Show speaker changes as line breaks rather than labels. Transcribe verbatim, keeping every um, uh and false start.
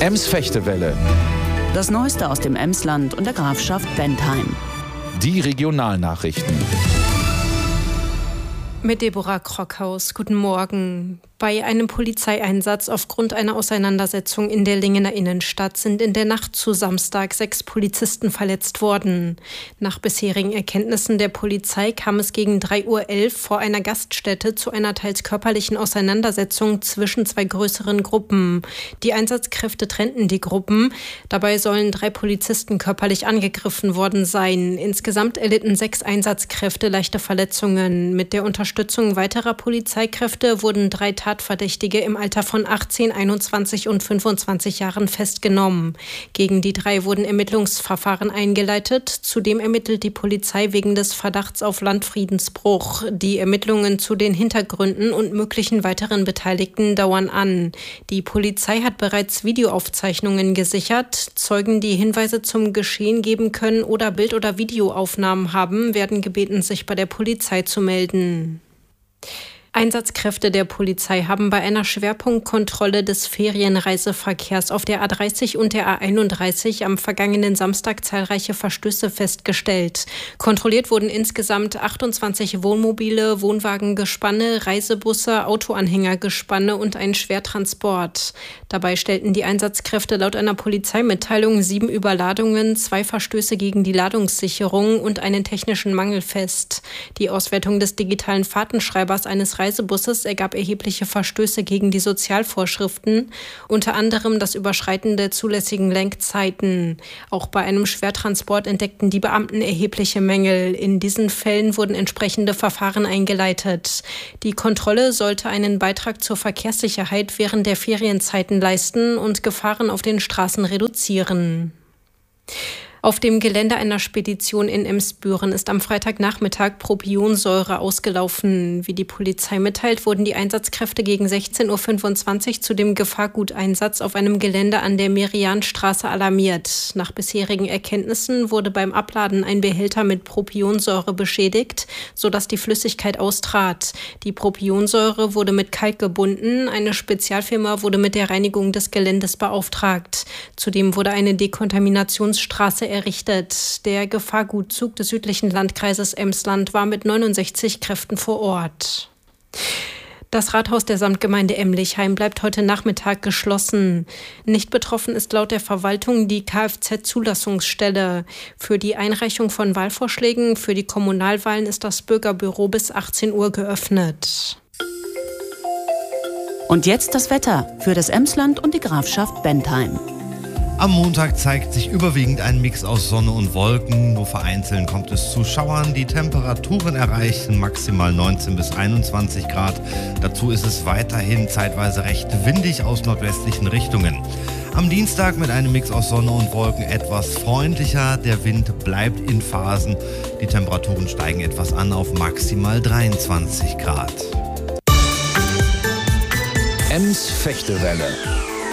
Ems-Fechtewelle.
Das Neueste aus dem Emsland und der Grafschaft Bentheim.
Die Regionalnachrichten.
Mit Deborah Krockhaus. Guten Morgen. Bei einem Polizeieinsatz aufgrund einer Auseinandersetzung in der Lingener Innenstadt sind in der Nacht zu Samstag sechs Polizisten verletzt worden. Nach bisherigen Erkenntnissen der Polizei kam es gegen drei Uhr elf vor einer Gaststätte zu einer teils körperlichen Auseinandersetzung zwischen zwei größeren Gruppen. Die Einsatzkräfte trennten die Gruppen. Dabei sollen drei Polizisten körperlich angegriffen worden sein. Insgesamt erlitten sechs Einsatzkräfte leichte Verletzungen. Mit der Unterstützung weiterer Polizeikräfte wurden drei Tatverdächtige im Alter von achtzehn, einundzwanzig und fünfundzwanzig Jahren festgenommen. Gegen die drei wurden Ermittlungsverfahren eingeleitet. Zudem ermittelt die Polizei wegen des Verdachts auf Landfriedensbruch. Die Ermittlungen zu den Hintergründen und möglichen weiteren Beteiligten dauern an. Die Polizei hat bereits Videoaufzeichnungen gesichert. Zeugen, die Hinweise zum Geschehen geben können oder Bild- oder Videoaufnahmen haben, werden gebeten, sich bei der Polizei zu melden. Einsatzkräfte der Polizei haben bei einer Schwerpunktkontrolle des Ferienreiseverkehrs auf der A dreißig und der A einunddreißig am vergangenen Samstag zahlreiche Verstöße festgestellt. Kontrolliert wurden insgesamt achtundzwanzig Wohnmobile, Wohnwagengespanne, Reisebusse, Autoanhängergespanne und ein Schwertransport. Dabei stellten die Einsatzkräfte laut einer Polizeimitteilung sieben Überladungen, zwei Verstöße gegen die Ladungssicherung und einen technischen Mangel fest. Die Auswertung des digitalen Fahrtenschreibers eines Reisebusses ergab erhebliche Verstöße gegen die Sozialvorschriften, unter anderem das Überschreiten der zulässigen Lenkzeiten. Auch bei einem Schwertransport entdeckten die Beamten erhebliche Mängel. In diesen Fällen wurden entsprechende Verfahren eingeleitet. Die Kontrolle sollte einen Beitrag zur Verkehrssicherheit während der Ferienzeiten leisten und Gefahren auf den Straßen reduzieren. Auf dem Gelände einer Spedition in Emsbüren ist am Freitagnachmittag Propionsäure ausgelaufen. Wie die Polizei mitteilt, wurden die Einsatzkräfte gegen sechzehn Uhr fünfundzwanzig zu dem Gefahrguteinsatz auf einem Gelände an der Merianstraße alarmiert. Nach bisherigen Erkenntnissen wurde beim Abladen ein Behälter mit Propionsäure beschädigt, sodass die Flüssigkeit austrat. Die Propionsäure wurde mit Kalk gebunden. Eine Spezialfirma wurde mit der Reinigung des Geländes beauftragt. Zudem wurde eine Dekontaminationsstraße errichtet. Der Gefahrgutzug des südlichen Landkreises Emsland war mit neunundsechzig Kräften vor Ort. Das Rathaus der Samtgemeinde Emlichheim bleibt heute Nachmittag geschlossen. Nicht betroffen ist laut der Verwaltung die Kfz-Zulassungsstelle. Für die Einreichung von Wahlvorschlägen für die Kommunalwahlen ist das Bürgerbüro bis achtzehn Uhr geöffnet.
Und jetzt das Wetter für das Emsland und die Grafschaft Bentheim.
Am Montag zeigt sich überwiegend ein Mix aus Sonne und Wolken. Nur vereinzelt kommt es zu Schauern. Die Temperaturen erreichen maximal neunzehn bis einundzwanzig Grad. Dazu ist es weiterhin zeitweise recht windig aus nordwestlichen Richtungen. Am Dienstag mit einem Mix aus Sonne und Wolken etwas freundlicher. Der Wind bleibt in Phasen. Die Temperaturen steigen etwas an auf maximal dreiundzwanzig Grad.
Ems-Fechtewelle.